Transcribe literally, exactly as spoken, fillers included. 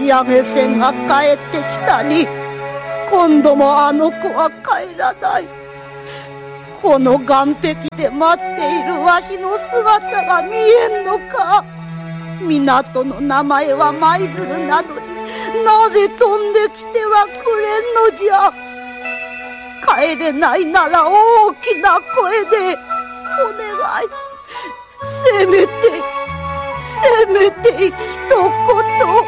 り上げ線が帰ってきたに、今度もあの子は帰らない。この岸壁で待っているわしの姿が見えんのか。港の名前は舞鶴なのに、なぜ飛んできてはくれんのじゃ。帰れないなら大きな声でお願い。せめてせめて一言。